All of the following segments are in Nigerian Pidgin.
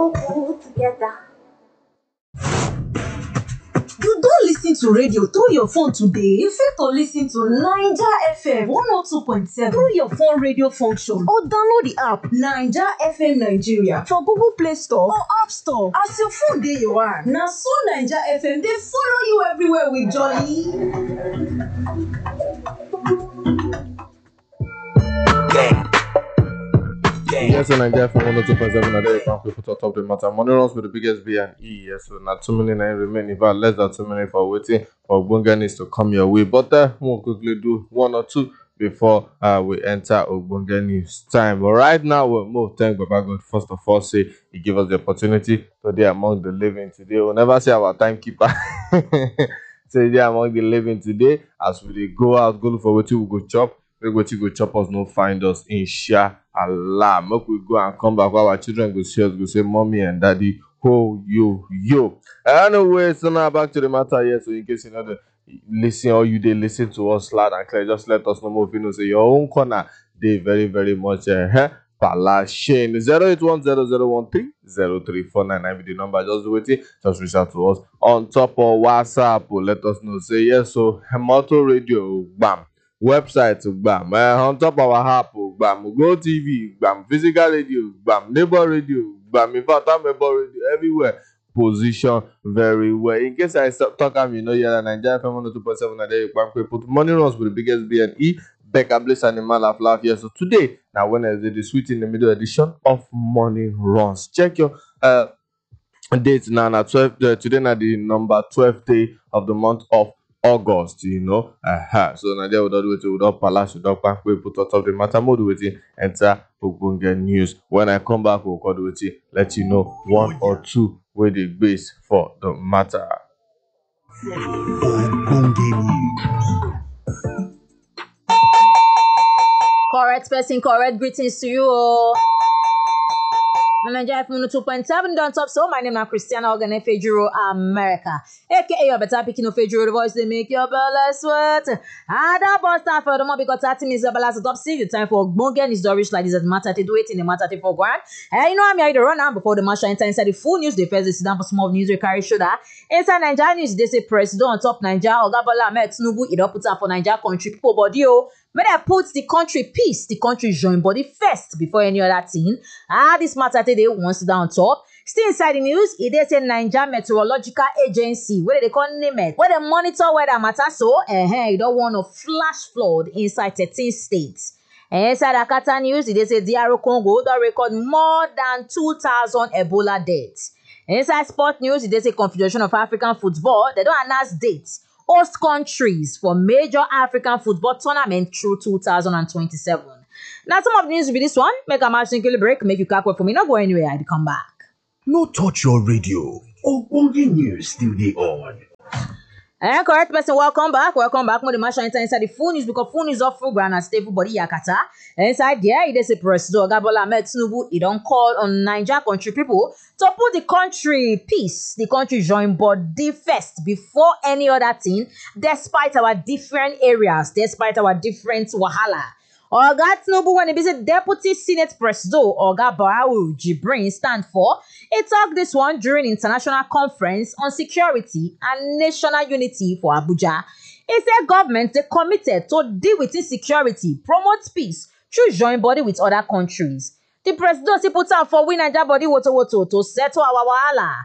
Together. You don't listen to radio through your phone today. You fit to listen to Naija FM 102.7 through your phone radio function or download the app Naija FM Nigeria for Google Play Store or App Store. As your phone dey your hand, na so Naija FM dey follow you everywhere with jolly. Yes, and I get from 102.7 a day. Can't put on top the matter. Money runs with the biggest B and E. Yes, so not 2 million remaining, but less than 2 million for waiting for Ogbonge needs to come your way. But we'll quickly do one or two before we enter Ogbonge news time. But right now, we'll move. Thank Baba God first of all, say He give us the opportunity to be among the living today. We'll never say our timekeeper. Say they among the living today as we go out, go look for what we go chop. Make what you go chop us, no find us, inshallah. Make we go and come back while our children go see us, go say, Mommy and Daddy, ho, yo. Anyway, so now back to the matter here. So in case you know the listen or you did listen to us loud and clear, just let us know more if you know. Say your own corner, they very, very much Palashin 08100130349 with the number. Just waiting, just reach out to us on top of WhatsApp. Let us know. Say yes, so Moto Radio, bam. Website bam, on top of our app bam, Go TV bam, physical radio bam, neighbor radio bam, in fact I'm neighbor radio everywhere. Position very well. In case I stop talking, you know, yeah, Nigeria FM 102.7 a day. We put money runs with the biggest B and E. Becca Bliss Animal Laugh here. So today, now Wednesday, the sweet in the middle edition of Morning Runs. Check your date now. Now 12. Today, now the number 12th day of the month of August, you know. So now there without waiting, without palace, without bank, we put out of the matter mode waiting, enter Ogbonge news. When I come back, we'll call waiting, let you know one or two where the base for the matter. Ogbonge news. Correct person, correct greetings to you all. Nigeria FM 2.7 don't top. So my name is Christiana Ogane Fejuro America, aka your better picking of Fejuro, the voice they make your belly sweat. I don't bust time for the more because 30 minutes of balance top see the time for Ogbonge is Dorish like this at matter to do it in the matter for grand. You know I'm here to run now before the marshal enter inside the full news. They first sit down for small news we carry shoulder. Inside Nigeria news they say president on top Nigeria Oga Bola Ahmed Tinubu it up put up for Nigeria country people body may they put the country peace, the country join body first before any other thing. This matter today wants to down top. Still inside the news, it is a Nigeria Meteorological Agency. Where they call name it? Where they monitor weather matter so, you don't want a flash flood inside 13 states. Inside Akata news, it is a DR Congo that record more than 2,000 Ebola deaths. Inside sport news, it is a Confederation of African Football. They don't announce dates. Host countries for major African football tournament through 2027. Now, some of the news will be this one. Make a match single break. Make you cack for me. Not go anywhere. I'll come back. No touch your radio. Ogbonge news still dey on. Correct person, welcome back. Welcome back. More the match inside the full news because full news off full ground and stable body yakata. Inside there, it is a president Oga Bola Ahmed Tinubu. He don't call on Nigeria country people to put the country peace, the country join body first before any other thing, despite our different areas, despite our different wahala. Oga Tinubu, when he visit Deputy Senate President Oga Barau Jibrin stand for, he talked this one during international conference on security and national unity for Abuja. He said government is committed to deal with insecurity, promote peace through join body with other countries. The president put out for we Nigeria body woto to settle our wahala.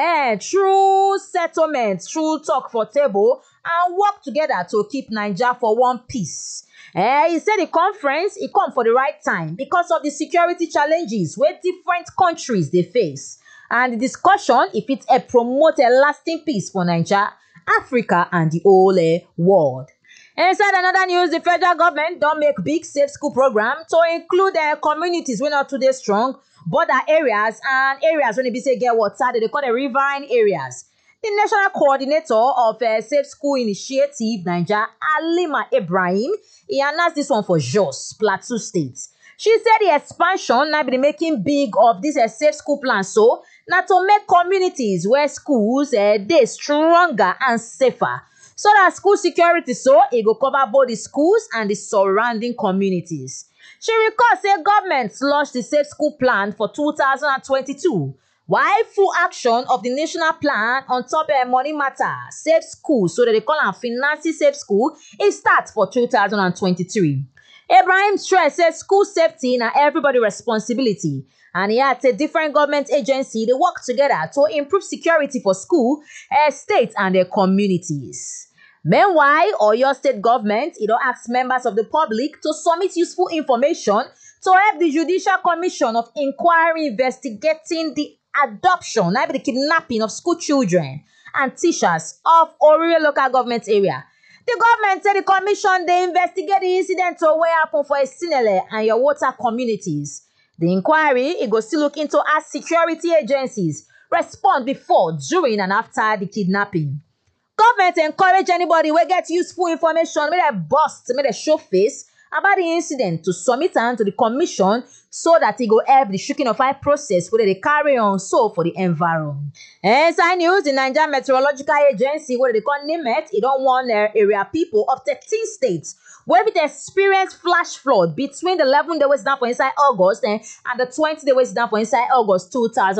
True settlement, true talk for table and work together to keep Nigeria for one piece. He said the conference, it come for the right time because of the security challenges where different countries they face. And the discussion, if it promote a lasting peace for Nigeria, Africa, and the whole world. Inside another news, the federal government don't make big safe school program to include communities when not today strong, border areas and areas when they be say get water, they call the riverine areas. The national coordinator of Safe School Initiative, Nigeria, Alima Ibrahim, he announced this one for Jos, Plateau State. She said the expansion now be making big of this safe school plan, so now to make communities where schools they stronger and safer. So that school security so it go cover both the schools and the surrounding communities. She recalls say government launched the safe school plan for 2022. While full action of the national plan on top money matter, Safe School, so that they call am Finances Safe School, it starts for 2023. Abraham stress says school safety na everybody responsibility, and he had a different government agency they work together to improve security for school, states and their communities. Meanwhile, Oyo state government don't ask members of the public to submit useful information to help the Judicial Commission of Inquiry investigating the adoption, the kidnapping of school children and teachers of Orire local government area. The government said the commission they investigate the incident to what happened for Esinele and your water communities. The inquiry it go still look into as security agencies respond before, during and after the kidnapping. Government encourage anybody who get useful information, may they bust, may they show face about the incident to submit am to the commission so that it go help the shaking of eye process where they carry on so for the environment. Inside news, the Nigeria Meteorological Agency, where they call NIMET, it don't want area people of 13 states where it experience flash flood between the 11 days down for inside August and the 20 days down for inside August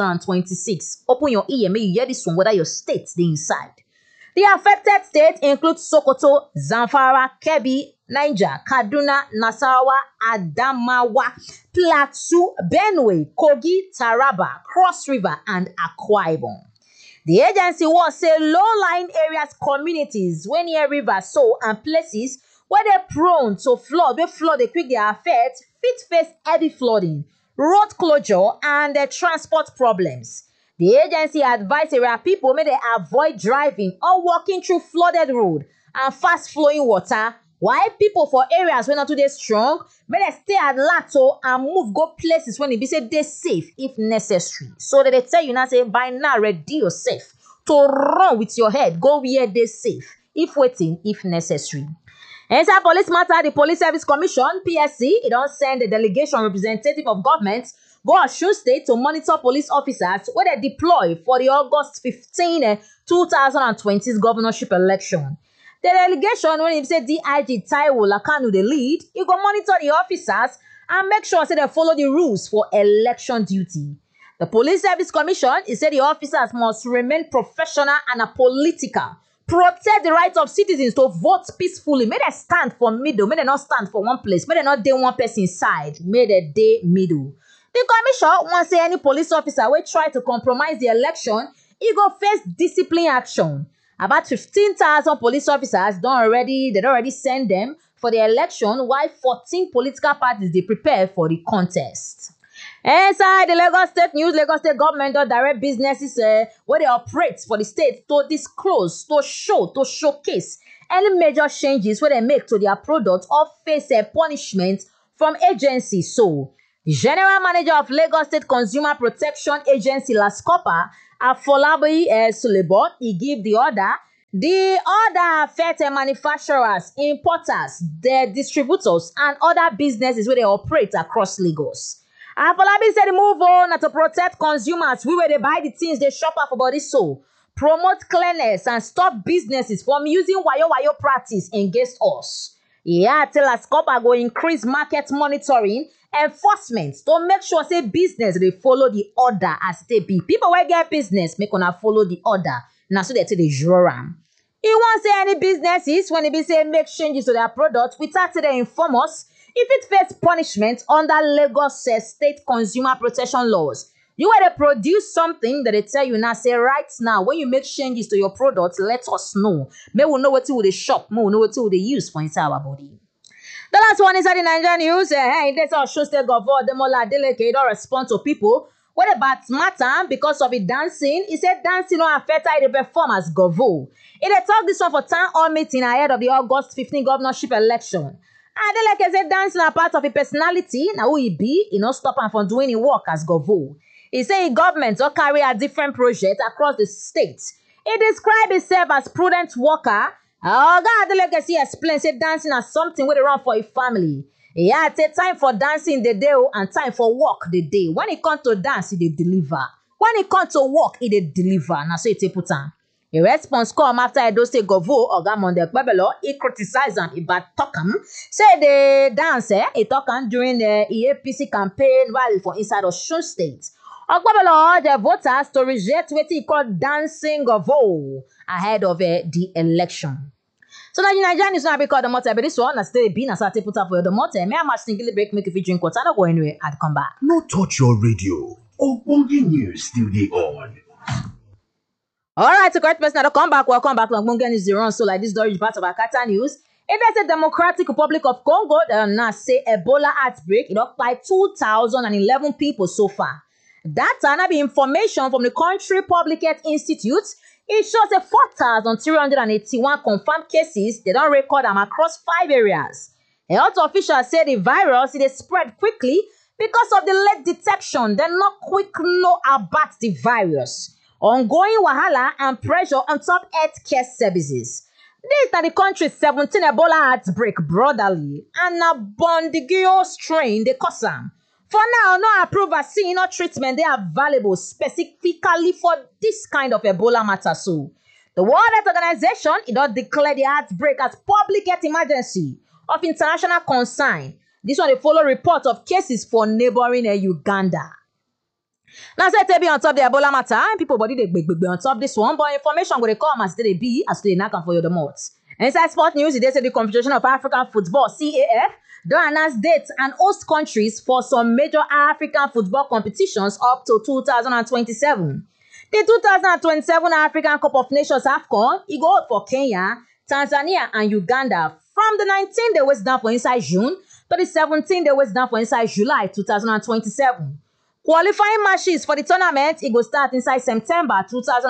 2026. Open your ear, may you hear this one whether your state's the inside. The affected states include Sokoto, Zamfara, Kebbi, Niger, Kaduna, Nasarawa, Adamawa, Plateau, Benue, Kogi, Taraba, Cross River, and Akwa Ibom. The agency was say low-lying areas, communities, when near rivers, so and places where they're prone to flood, where flood they quickly affect, fit face heavy flooding, road closure, and transport problems. The agency advised area people may they avoid driving or walking through flooded road and fast-flowing water, while people for areas where not too strong may they stay at lato and move go places when it be say they safe if necessary. So that they tell you now say by now ready yourself to run with your head, go where they safe if waiting if necessary. Inside police matter, the Police Service Commission (PSC) it don't send a delegation representative of government go Osun State to monitor police officers where they deploy for the August 15, 2020 governorship election. The delegation, when it said DIG Taiwo Lakanu the lead, he go monitor the officers and make sure say they follow the rules for election duty. The Police Service Commission, he said the officers must remain professional and apolitical, protect the rights of citizens to vote peacefully. May they stand for middle, may they not stand for one place, may they not dey one person side, may they dey middle. The commission wants say any police officer will try to compromise the election, he go face discipline action. About 15,000 police officers don't already send them for the election, while 14 political parties they prepare for the contest. Inside the Lagos State news, Lagos State government don direct businesses where they operate for the state to disclose, to showcase any major changes where they make to their product or face punishment from agencies. So, the General Manager of Lagos State Consumer Protection Agency, LASCOPA, Afolabi Sulebo, he give the order. The order affect manufacturers, importers, their distributors, and other businesses where they operate across Lagos. Afolabi said move on to protect consumers where they buy the things they shop for body so. Promote cleanliness and stop businesses from using wayo practice against us. Yeah, tell LASCOPA go increase market monitoring, enforcement to make sure say business they follow the order as they be. People wey get business make una follow the order. Now so they say the juram. He won't say any businesses when he be say make changes to their product without they inform us if it face punishment under Lagos State Consumer Protection laws. You were to produce something that they tell you now say right now when you make changes to your product, let us know. May we know what you will shop, may we know what you will use for inside our body. The last one is at the Nigerian news. That's our Osun State Governor Demola Adeleke don't respond to people. What about matter because of it dancing? He said dancing don't affect how they perform as Govo. He talked this one for town hall meeting ahead of the August 15 governorship election. Adeleke said dancing are part of his personality. Now who he be, he not stop him from doing his work as Govo. He said government will carry a different project across the state. He described himself as prudent worker. Oga Adeleke explained say dancing as something where they run for a family. He had time for dancing the day and time for work the day. When it comes to dance, he deliver. When it comes to work, he deliver. Now so he put on. A response come after Edo State Govo Oga Monday Kpebelo, he criticized him about talking. Say the dance he talking during the APC campaign while for inside Osun State. Ogbabelo urged voters to reject what he called dancing of vote ahead of the election. So now Nigerian is not because the motor, but this one has still been as I put up for the motor. May I must singly break, make if you drink water, not go anywhere. I'd come back. No touch your radio. Ogbonge news still dey on. Alright, so correct person, welcome back to Ogbonge News the run. So like this story is part of Akata News. It is the Democratic Republic of Congo that now say Ebola outbreak. It occupied 2,011 people so far. That's another information from the country Public Health Institute. It shows that 4,381 confirmed cases. They don't record them across 5 areas. Health officials say the virus it spread quickly because of the late detection. They not quick know about the virus. Ongoing wahala and pressure on top healthcare services. This is the country's 17 Ebola outbreak brotherly and a Bondigio strain they cause them. For now, no approved vaccine or treatment they are available specifically for this kind of Ebola matter. So, the World Health Organization it does declare the outbreak as public health emergency of international concern. This one they follow report of cases for neighboring Uganda. Now, say to be on top of the Ebola matter, and people body they big on top of this one, but information will come as they be as they knock for you the most. Inside Sport News, they say the Confederation of African Football (CAF) don't announce dates and host countries for some major African football competitions up to 2027. The 2027 African Cup of Nations AFCON, it go out for Kenya, Tanzania, and Uganda from the 19th they was down for inside June to the 17th they was down for inside July 2027. Qualifying matches for the tournament, it will start inside September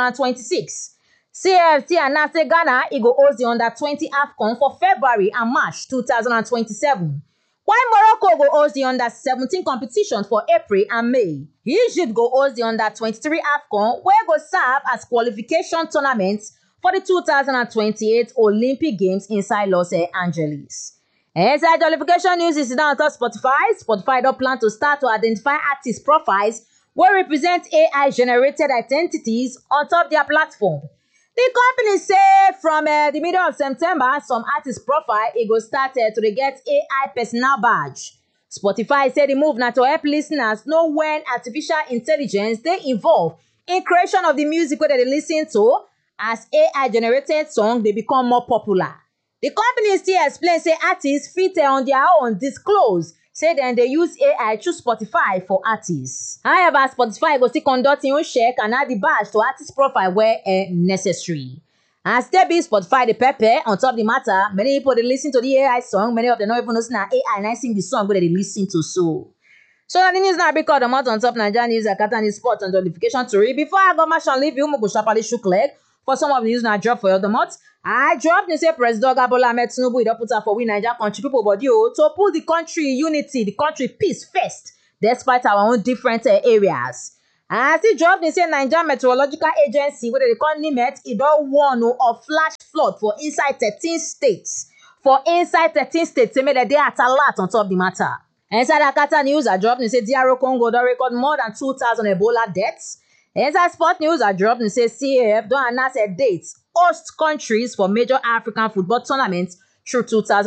2026. CFC announced Ghana, it will host the Under-20 AFCON for February and March 2027. While Morocco will host the Under-17 competition for April and May. Egypt will host the Under-23 AFCON, where it will serve as qualification tournaments for the 2028 Olympic Games inside Los Angeles. Inside Jollification News is now on top Spotify. Spotify don't plan to start to identify artist profiles where represent AI-generated identities on top their platform. The company say from the middle of September, some artist profile it go start to get AI personal badge. Spotify said the move now to help listeners know when artificial intelligence they involve in creation of the music where they listen to as AI-generated song they become more popular. The company still explains say artists fit on their own disclose. Say then they use AI to Spotify for artists. However, Spotify will still conduct your own check and add the badge to artist profile where necessary. As they be Spotify the pepper on top of the matter, many people they listen to the AI song, many of them don't even know now AI and I sing the song where they listen to so. So the news now because the month on top Nigeria News, Akata News Sport and notification to read. Before I go match and leave you, I go sharply shook leg. For some of the news now drop for the month. I dropped and say President Bola Ahmed Tinubu he don't put up for we Nigeria country people body to put the country unity, the country peace first, despite our own different areas. As he dropped and say Nigeria Meteorological Agency where they call NIMET, it don't warn of flash flood for inside 13 states. For inside 13 states, they made a day at a lot on top of the matter. Inside Akata News, I dropped and say DR Congo don't record more than 2,000 Ebola deaths. Inside Sport News, I dropped and say CAF don't announce a date host countries for major African football tournaments through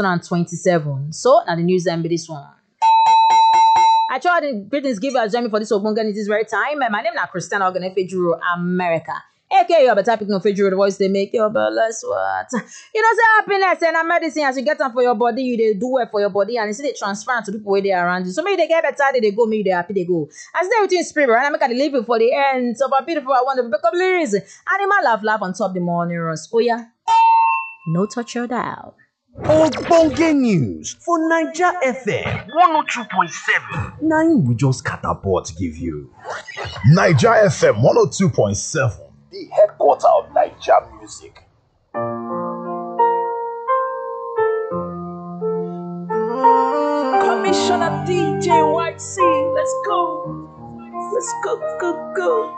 2027. So, now the news then be this one. I tried the greetings give us Jamie for this Ogbonge News this very time. My name is Christiana Oganefejuru America. AKA your better pick no Fejuru, the voice they make your less what. You know, say happiness and a medicine as you get them for your body, you they do it for your body and you see they transfer to people where they are around you. So maybe they get better, they go, maybe they happy, they go. As they within spirit, and I make a living for the ends of a beautiful, wonderful vocabularies. Animal laugh on top of the morning runs. Oh yeah, no touch your dial. Ogbonge news for Naija FM 102.7. Now we just catapult give you. Naija FM 102.7, the headquarter of Naija music. Commissioner DJ YC, let's go. Let's go.